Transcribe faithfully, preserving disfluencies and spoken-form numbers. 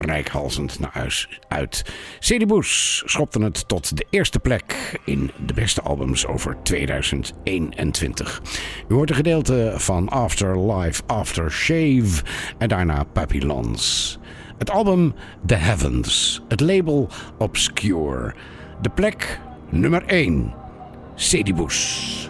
reikhalzend naar huis uit. Cedibus schopte het tot de eerste plek in de beste albums over tweeduizend eenentwintig. U hoort een gedeelte van Afterlife Aftershave en daarna Papillons. Het album The Heavens, het label Obscure. De plek nummer één, Cedibus.